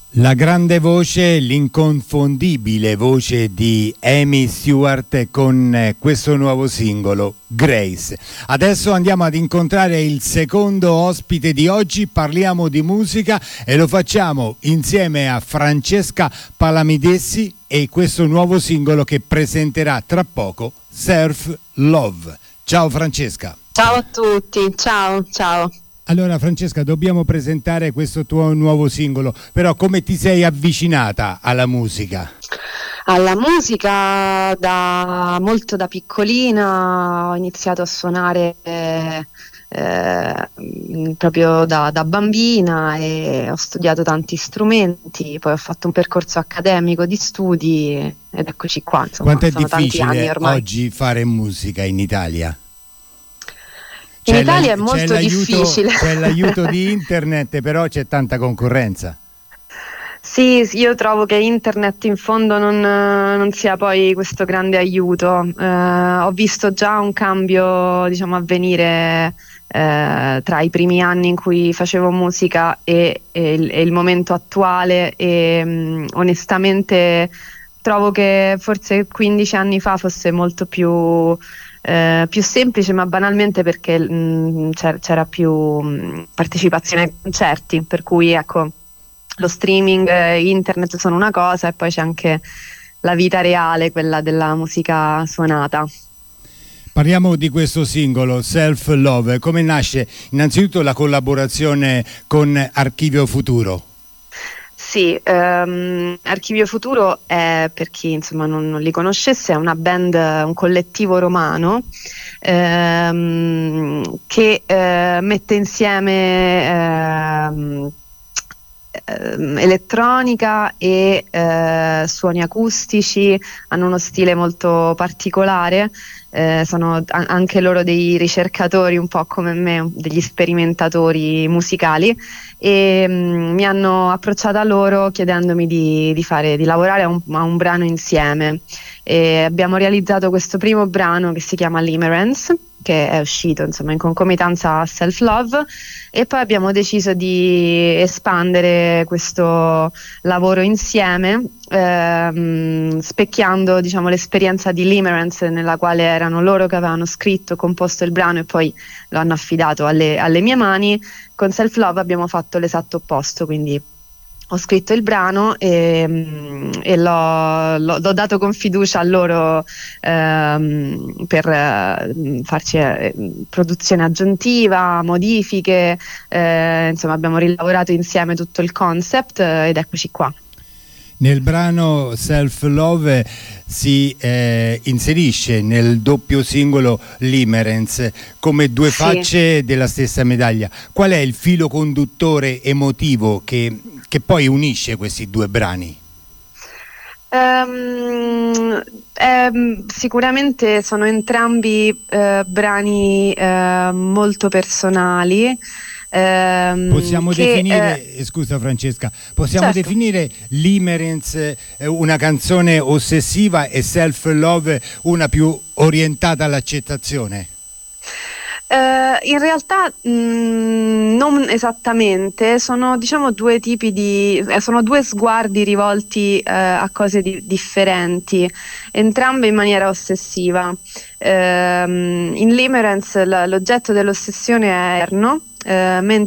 La grande voce, l'inconfondibile voce di Amy Stewart con questo nuovo singolo, Grace. Adesso andiamo ad incontrare il secondo ospite di oggi, parliamo di musica e lo facciamo insieme a Francesca Palamidessi e questo nuovo singolo che presenterà tra poco, Self Love. Ciao Francesca. Ciao a tutti, ciao. Allora Francesca, dobbiamo presentare questo tuo nuovo singolo, però come ti sei avvicinata alla musica? Alla musica molto da piccolina, ho iniziato a suonare proprio da bambina e ho studiato tanti strumenti, poi ho fatto un percorso accademico di studi ed eccoci qua. Insomma, quanto è sono tanti anni difficile ormai. oggi fare musica in Italia? In Italia è molto difficile. C'è l'aiuto di internet, però c'è tanta concorrenza. Sì, io trovo che internet in fondo non sia poi questo grande aiuto. Ho visto già un cambio, diciamo, avvenire tra i primi anni in cui facevo musica e il momento attuale e onestamente trovo che forse 15 anni fa fosse molto più semplice, ma banalmente perché c'era più partecipazione ai concerti, per cui ecco, lo streaming, internet sono una cosa e poi c'è anche la vita reale, quella della musica suonata. Parliamo di questo singolo, Self Love. Come nasce innanzitutto la collaborazione con Archivio Futuro? Sì, Archivio Futuro è, per chi insomma non li conoscesse, è una band, un collettivo romano che mette insieme elettronica e suoni acustici, hanno uno stile molto particolare, sono anche loro dei ricercatori un po' come me, degli sperimentatori musicali e mi hanno approcciata loro chiedendomi di lavorare a un brano insieme e abbiamo realizzato questo primo brano che si chiama Limerence, che è uscito insomma in concomitanza a Self Love e poi abbiamo deciso di espandere questo lavoro insieme specchiando diciamo l'esperienza di Limerence, nella quale erano loro che avevano scritto, composto il brano e poi lo hanno affidato alle mie mani. Con Self Love abbiamo fatto l'esatto opposto, quindi ho scritto il brano e l'ho dato con fiducia a loro per farci produzione aggiuntiva, modifiche, insomma abbiamo rilavorato insieme tutto il concept ed eccoci qua. Nel brano Self Love si inserisce nel doppio singolo Limerence come due facce della stessa medaglia. Qual è il filo conduttore emotivo che poi unisce questi due brani? Sicuramente sono entrambi brani molto personali. Possiamo definire, scusa Francesca, possiamo certo. definire Limerence una canzone ossessiva e Self Love una più orientata all'accettazione? In realtà non esattamente, sono diciamo due tipi sono due sguardi rivolti a cose differenti, entrambe in maniera ossessiva. In Limerence l'oggetto dell'ossessione è Erno, mentre